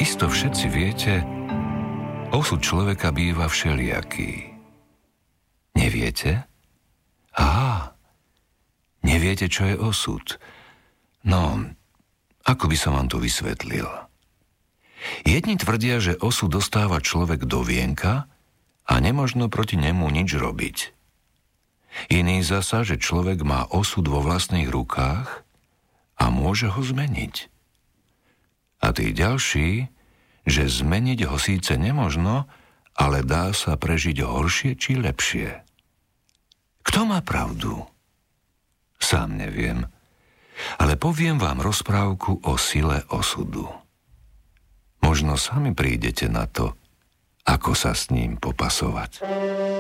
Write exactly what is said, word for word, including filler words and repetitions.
Isto všetci viete, osud človeka býva všelijaký. Neviete? Á, neviete, čo je osud. No, ako by som vám to vysvetlil? Jedni tvrdia, že osud dostáva človek do vienka a nemožno proti nemu nič robiť. Iní zasa, že človek má osud vo vlastných rukách a môže ho zmeniť. A tí ďalší, že zmeniť ho síce nemožno, ale dá sa prežiť horšie či lepšie. Kto má pravdu? Sám neviem, ale poviem vám rozprávku o sile osudu. Možno sami prídete na to, ako sa s ním popasovať.